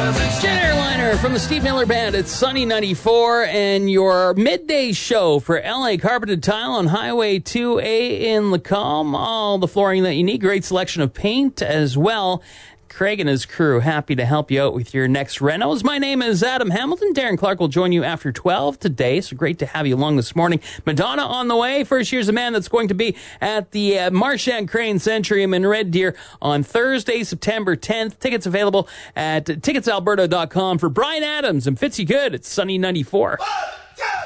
Jet Airliner from the Steve Miller Band at Sunny 94 and your midday show for LA Carpeted Tile on Highway 2A in Lacombe. All the flooring that you need. Great selection of paint as well. Craig and his crew happy to help you out with your next renos. My name is Adam Hamilton. Darren Clark will join you after 12 today, so great to have you along this morning. Madonna on the way. First, here's a man that's going to be at the Marchand Crane Centurium in Red Deer on Thursday, September 10th. Tickets available at ticketsalberta.com for Bryan Adams and Fitzy Good at Sunny 94.